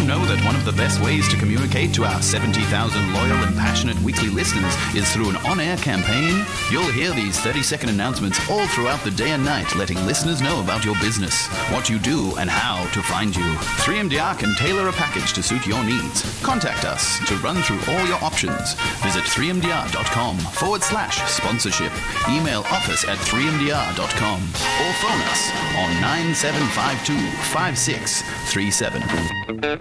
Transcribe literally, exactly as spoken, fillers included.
know that one of the best ways to communicate to our seventy thousand loyal and passionate weekly listeners is through an on-air campaign? You'll hear these thirty-second announcements all throughout the day and night, letting listeners know about your business, what you do, and how to find you. three M D R can tailor a package to suit your needs. Contact us to run through all your options. Visit three M D R dot com forward slash sponsorship. Email office at three M D R dot com or phone us on nine seven five two five six three seven.